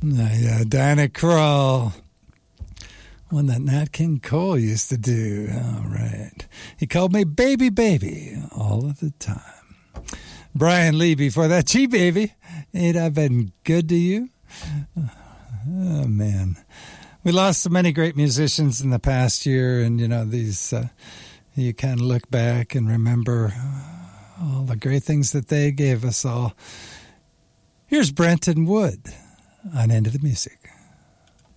Yeah, Diana Krall. One that Nat King Cole used to do. All right. He called me baby, baby all of the time. Brian Lee before that. Gee, baby, ain't I been good to you? Oh, man. We lost so many great musicians in the past year, and, these, you kind of look back and remember all the great things that they gave us all. Here's Brenton Wood on End of the Music.